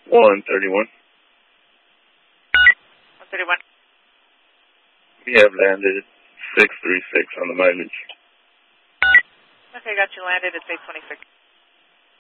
131. 131. We have landed 636 on the mileage. Okay, got you landed at 826.